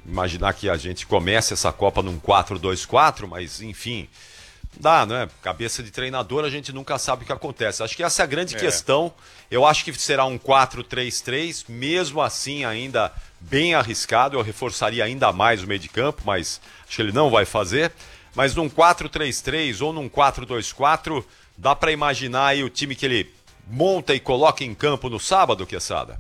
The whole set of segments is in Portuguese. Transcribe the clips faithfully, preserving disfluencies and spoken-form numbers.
imaginar que a gente comece essa Copa num quatro dois quatro, mas enfim, dá, né? Cabeça de treinador, a gente nunca sabe o que acontece. Acho que essa é a grande é. questão. Eu acho que será um quatro três três, mesmo assim ainda bem arriscado. Eu reforçaria ainda mais o meio de campo, mas acho que ele não vai fazer. Mas num quatro três três ou num quatro dois quatro, dá para imaginar aí o time que ele monta e coloca em campo no sábado, Quesada?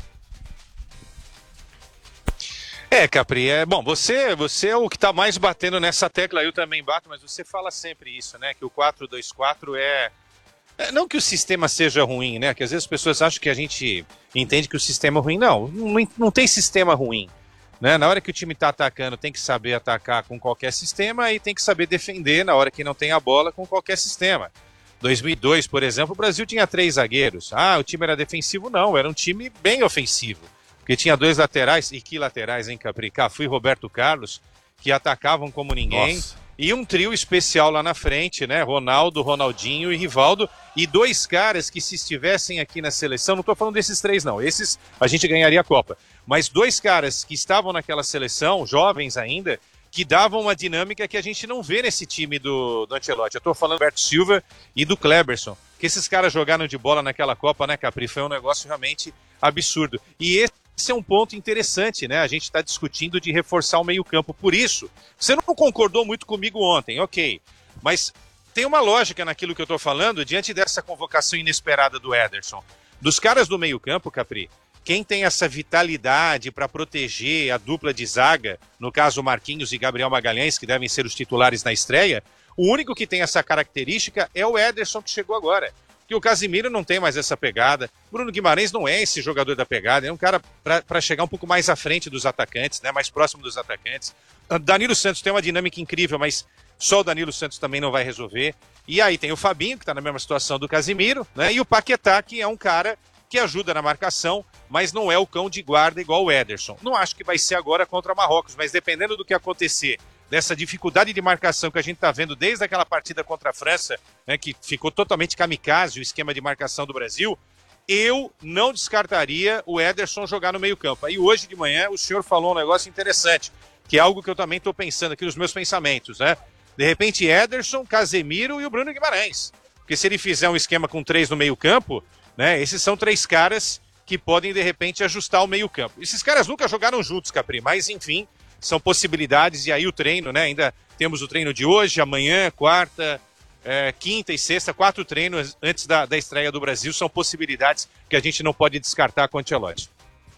É, Capri, é bom, você, você é o que está mais batendo nessa tecla, eu também bato, mas você fala sempre isso, né, que o quatro dois quatro é, é, não que o sistema seja ruim, né, que às vezes as pessoas acham que a gente entende que o sistema é ruim, não, não, não tem sistema ruim, né, na hora que o time está atacando tem que saber atacar com qualquer sistema e tem que saber defender na hora que não tem a bola com qualquer sistema. dois mil e dois, por exemplo, o Brasil tinha três zagueiros, ah, o time era defensivo, não, era um time bem ofensivo. Porque tinha dois laterais, e que laterais, hein, Capri? Cafu e Roberto Carlos, que atacavam como ninguém. Nossa. E um trio especial lá na frente, né? Ronaldo, Ronaldinho e Rivaldo. E dois caras que, se estivessem aqui na seleção, não estou falando desses três, não. Esses a gente ganharia a Copa. Mas dois caras que estavam naquela seleção, jovens ainda, que davam uma dinâmica que a gente não vê nesse time do, do Ancelotti. Eu estou falando do Roberto Silva e do Kleberson. Que esses caras jogaram de bola naquela Copa, né, Capri? Foi um negócio realmente absurdo. E esse Esse é um ponto interessante, né? A gente está discutindo de reforçar o meio-campo. Por isso, você não concordou muito comigo ontem, ok. Mas tem uma lógica naquilo que eu estou falando diante dessa convocação inesperada do Ederson. Dos caras do meio-campo, Capri, quem tem essa vitalidade para proteger a dupla de zaga, no caso Marquinhos e Gabriel Magalhães, que devem ser os titulares na estreia, o único que tem essa característica é o Ederson, que chegou agora. Que o Casemiro não tem mais essa pegada, Bruno Guimarães não é esse jogador da pegada, é um cara para chegar um pouco mais à frente dos atacantes, né, mais próximo dos atacantes. Danilo Santos tem uma dinâmica incrível, mas só o Danilo Santos também não vai resolver. E aí tem o Fabinho, que está na mesma situação do Casemiro, né, e o Paquetá, que é um cara que ajuda na marcação, mas não é o cão de guarda igual o Ederson. Não acho que vai ser agora contra Marrocos, mas dependendo do que acontecer, dessa dificuldade de marcação que a gente está vendo desde aquela partida contra a França, né, que ficou totalmente kamikaze o esquema de marcação do Brasil, eu não descartaria o Ederson jogar no meio-campo. Aí hoje de manhã o senhor falou um negócio interessante, que é algo que eu também estou pensando aqui nos meus pensamentos, né? De repente Ederson, Casemiro e o Bruno Guimarães. Porque se ele fizer um esquema com três no meio-campo, né, esses são três caras que podem de repente ajustar o meio-campo. Esses caras nunca jogaram juntos, Capri, mas enfim, são possibilidades, e aí o treino, né? Ainda temos o treino de hoje, amanhã, quarta, é, quinta e sexta, quatro treinos antes da, da estreia do Brasil, são possibilidades que a gente não pode descartar com o Ancelotti.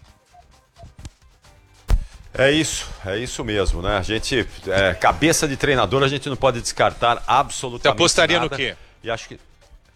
É isso, é isso mesmo, né? A gente, é, cabeça de treinador, a gente não pode descartar absolutamente nada. Você apostaria no quê? E acho que...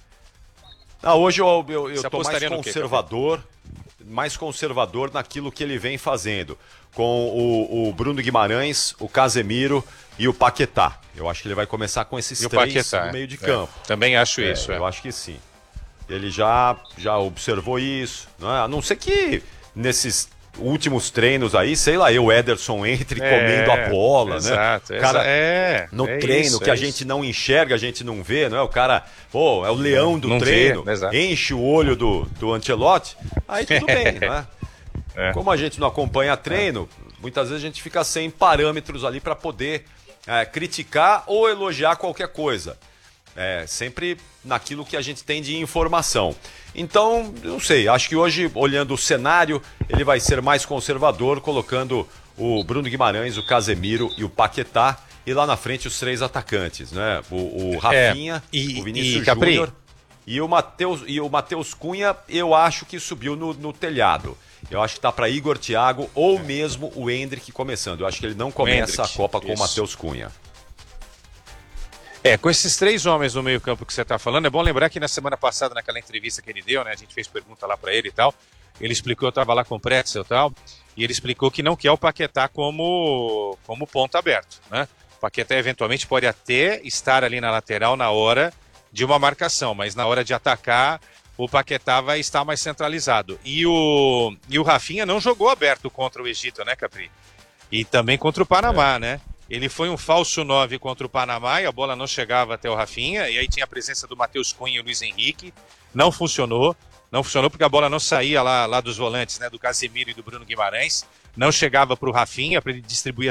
Ah, hoje eu, eu, eu tô mais conservador, mais conservador naquilo que ele vem fazendo. Com o, o Bruno Guimarães, o Casemiro e o Paquetá. Eu acho que ele vai começar com esses e três Paquetá, no meio de é. campo. Também acho é, isso. É. Eu acho que sim. Ele já, já observou isso. Não é? A não ser que nesses últimos treinos aí, sei lá, eu, Ederson, entre é, comendo a bola, exato, né? O cara, é, no é treino isso, que é a isso. gente não enxerga, a gente não vê, não é? O cara, pô, é o leão do não treino, vê, enche o olho do, do Ancelotti, aí tudo bem, né? É. Como a gente não acompanha treino, muitas vezes a gente fica sem parâmetros ali para poder é, criticar ou elogiar qualquer coisa. É, sempre naquilo que a gente tem de informação. Então, não sei, acho que hoje, olhando o cenário, ele vai ser mais conservador, colocando o Bruno Guimarães, o Casemiro e o Paquetá, e lá na frente os três atacantes, né? O, o Rafinha, é. e, o Vinícius e, Júnior e o Matheus e o Matheus Cunha, eu acho que subiu no, no telhado. Eu acho que tá para Igor Thiago ou é. mesmo o Endrick começando. Eu acho que ele não começa Endrick, a Copa com isso. o Matheus Cunha. É, com esses três homens no meio-campo que você está falando, é bom lembrar que na semana passada, naquela entrevista que ele deu, né, a gente fez pergunta lá para ele e tal, ele explicou, eu estava lá com o Pretzel e tal, e ele explicou que não quer o Paquetá como, como ponta aberto, né? O Paquetá eventualmente pode até estar ali na lateral na hora de uma marcação, mas na hora de atacar, o Paquetá vai estar mais centralizado. E o, e o Rafinha não jogou aberto contra o Egito, né, Capri? E também contra o Panamá, é. né? Ele foi um falso nove contra o Panamá e a bola não chegava até o Rafinha. E aí tinha a presença do Matheus Cunha e o Luiz Henrique. Não funcionou. Não funcionou porque a bola não saía lá, lá dos volantes, né? Do Casemiro e do Bruno Guimarães. Não chegava para o Rafinha para ele distribuir